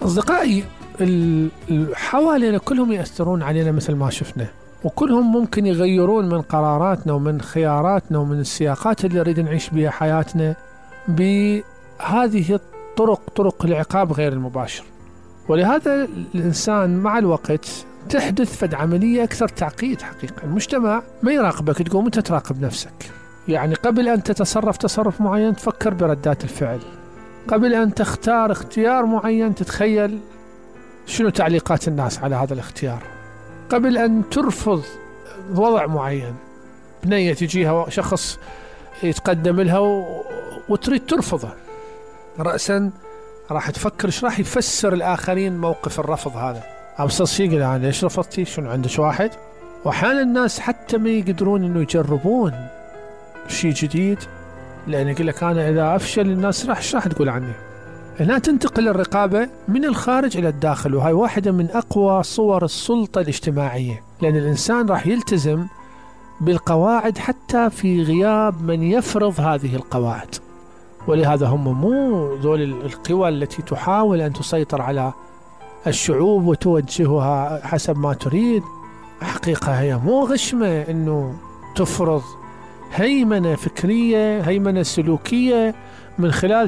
أصدقائي، حوالينا كلهم يأثرون علينا مثل ما شفنا، وكلهم ممكن يغيرون من قراراتنا ومن خياراتنا ومن السياقات اللي نريد نعيش بها حياتنا بهذه الطرق، طرق العقاب غير المباشر. ولهذا الإنسان مع الوقت تحدث فد عملية أكثر تعقيد. حقيقة المجتمع ما يراقبك، تقوم أنت تراقب نفسك. يعني قبل أن تتصرف تصرف معين تفكر بردات الفعل، قبل أن تختار اختيار معين تتخيل شنو تعليقات الناس على هذا الاختيار، قبل أن ترفض وضع معين، بنية تجيها شخص يتقدم لها وتريد ترفضه، رأسا راح تفكر ايش راح يفسر الآخرين موقف الرفض هذا. أبسط شيء قال أنا ليش رفضتي؟ شنو عندك واحد؟ وأحيانا الناس حتى ما يقدرون إنه يجربون شيء جديد، لأن يقول لك أنا إذا أفشل الناس راح تقول عني. هنا تنتقل الرقابة من الخارج إلى الداخل، وهي واحدة من أقوى صور السلطة الاجتماعية، لأن الإنسان راح يلتزم بالقواعد حتى في غياب من يفرض هذه القواعد. ولهذا هم مو ذول القوى التي تحاول أن تسيطر على الشعوب وتوجهها حسب ما تريد. حقيقة هي مو غشمة أنه تفرض هيمنة فكرية، هيمنة سلوكية، من خلال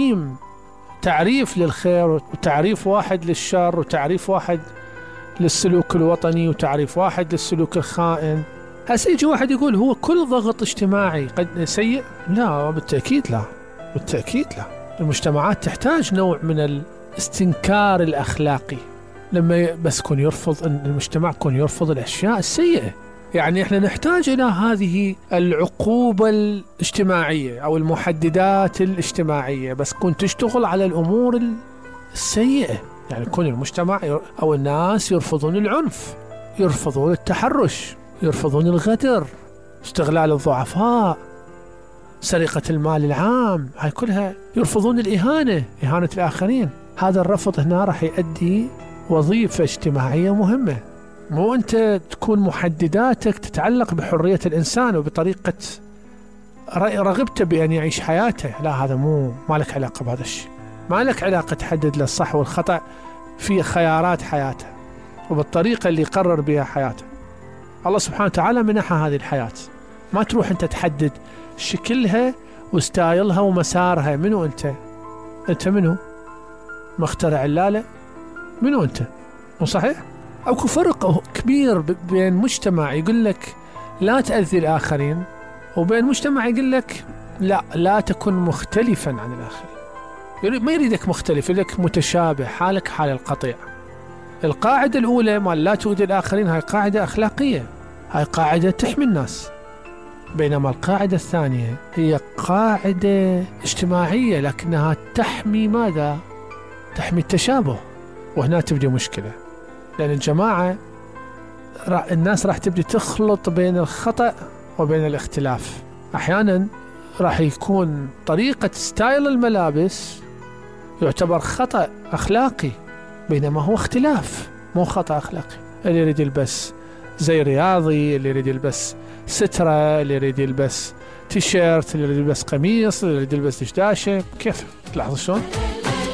تعريف للخير وتعريف واحد للشر وتعريف واحد للسلوك الوطني وتعريف واحد للسلوك الخائن. هسه يجي واحد يقول هو كل ضغط اجتماعي قد سيء؟ لا، بالتأكيد لا، بالتأكيد لا. المجتمعات تحتاج نوع من الاستنكار الأخلاقي، لما بس يكون يرفض المجتمع يكون يرفض الأشياء السيئة. يعني احنا نحتاج إلى هذه العقوبة الاجتماعية أو المحددات الاجتماعية، بس كون تشتغل على الأمور السيئة. يعني يكون المجتمع أو الناس يرفضون العنف، يرفضون التحرش، يرفضون الغدر، استغلال الضعفاء، سرقة المال العام، هاي كلها يرفضون الإهانة، إهانة الآخرين. هذا الرفض هنا راح يؤدي وظيفة اجتماعية مهمة. مو أنت تكون محدداتك تتعلق بحرية الإنسان وبطريقة رغبته بأن يعيش حياته، لا، هذا ما لك علاقة بهذا الشيء. ما لك علاقة تحدد له الصح والخطأ في خيارات حياته وبالطريقة اللي يقرر بها حياته. الله سبحانه وتعالى منحها هذه الحياة، ما تروح أنت تحدد شكلها وستايلها ومسارها. منو أنت؟ أنت منو؟ مخترع اللالة؟ منو أنت؟ مو صحيح؟ أو فرق كبير بين مجتمع يقول لك لا تأذي الآخرين، وبين مجتمع يقول لك لا تكن مختلفا عن الآخرين. ما يريدك مختلف، يريدك متشابه، حالك حال القطيع. القاعدة الأولى مال لا تؤذي الآخرين هاي قاعدة أخلاقية، هاي قاعدة تحمي الناس، بينما القاعدة الثانية هي قاعدة اجتماعية لكنها تحمي ماذا؟ تحمي التشابه. وهنا تبدي مشكلة، لأن الجماعة الناس راح تبدي تخلط بين الخطأ وبين الاختلاف. أحيانا راح يكون طريقة ستايل الملابس يعتبر خطأ أخلاقي، بينما هو اختلاف مو خطأ أخلاقي. اللي يريد يلبس زي رياضي، اللي يريد يلبس سترة، اللي يريد يلبس تيشيرت، اللي يريد يلبس قميص، اللي يريد يلبس دشداشة، كيف تلاحظ شلون؟